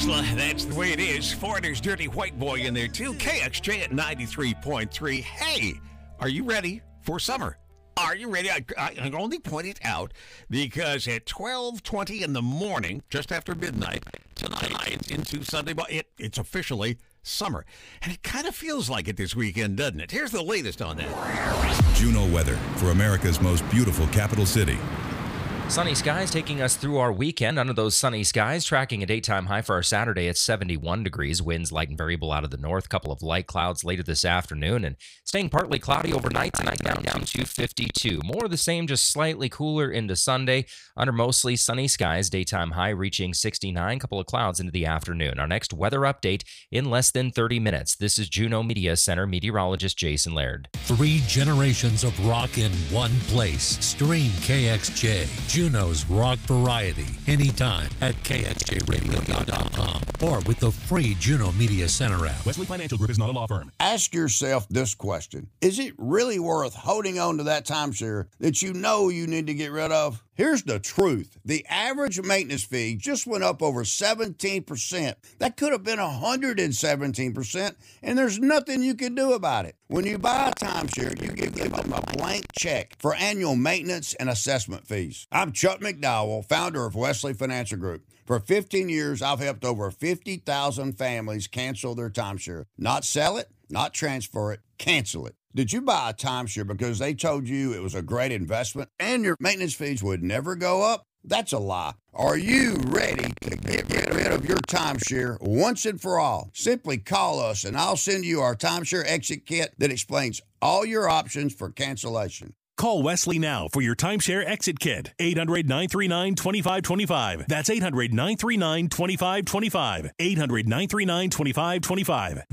Tesla, that's the way it is. Foreigner's Dirty White Boy in there too. KXJ at 93.3. Hey, are you ready for summer? Are you ready? I only point it out because at 12:20 in the morning, just after midnight, tonight into Sunday, it's officially summer. And it kind of feels like it this weekend, doesn't it? Here's the latest on that. Juneau weather for America's most beautiful capital city. Sunny skies taking us through our weekend. Under those sunny skies, tracking a daytime high for our Saturday at 71 degrees. Winds light and variable out of the north. Couple of light clouds later this afternoon. And staying partly cloudy overnight tonight, down to 52. More of the same, just slightly cooler into Sunday. Under mostly sunny skies, daytime high reaching 69. Couple of clouds into the afternoon. Our next weather update in less than 30 minutes. This is Juneau Media Center meteorologist Jason Laird. 3 generations of rock in one place. Stream KXJ. Juneau's rock variety anytime at KXJRadio.com or with the free Juneau Media Center app. Wesley Financial Group is not a law firm. Ask yourself this question. Is it really worth holding on to that timeshare that you know you need to get rid of? Here's the truth. The average maintenance fee just went up over 17%. That could have been 117%, and there's nothing you can do about it. When you buy a timeshare, you give them a blank check for annual maintenance and assessment fees. I'm Chuck McDowell, founder of Wesley Financial Group. For 15 years, I've helped over 50,000 families cancel their timeshare. Not sell it, not transfer it, cancel it. Did you buy a timeshare because they told you it was a great investment and your maintenance fees would never go up? That's a lie. Are you ready to get rid of your timeshare once and for all? Simply call us and I'll send you our timeshare exit kit that explains all your options for cancellation. Call Wesley now for your timeshare exit kit. 800-939-2525. That's 800-939-2525. 800-939-2525.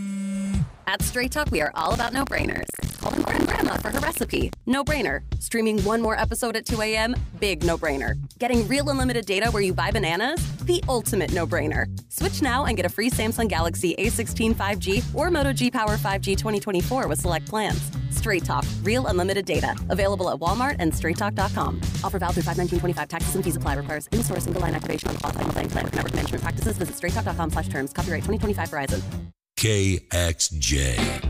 At Straight Talk, we are all about no-brainers. Calling Grandma for her recipe. No-brainer. Streaming one more episode at 2 a.m. Big no-brainer. Getting real unlimited data where you buy bananas? The ultimate no-brainer. Switch now and get a free Samsung Galaxy A16 5G or Moto G Power 5G 2024 with select plans. Straight Talk. Real unlimited data. Available at Walmart and straighttalk.com. Offer valid through 5/19/25. Taxes and fees apply. Requires in-store single line activation on qualified mobile plan with network management practices. Visit straighttalk.com/terms. Copyright 2025 Verizon. KXJ.